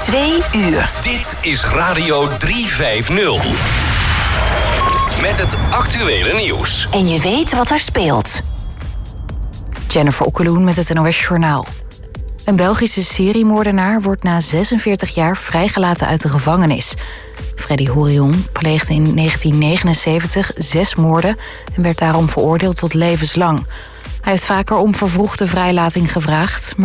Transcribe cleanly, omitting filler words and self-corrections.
2 uur. Dit is Radio 350. Met het actuele nieuws. En je weet wat er speelt. Jennifer Okkeloen met het NOS Journaal. Een Belgische seriemoordenaar wordt na 46 jaar vrijgelaten uit de gevangenis. Freddy Hourion pleegde in 1979 6 moorden en werd daarom veroordeeld tot levenslang. Hij heeft vaker om vervroegde vrijlating gevraagd, maar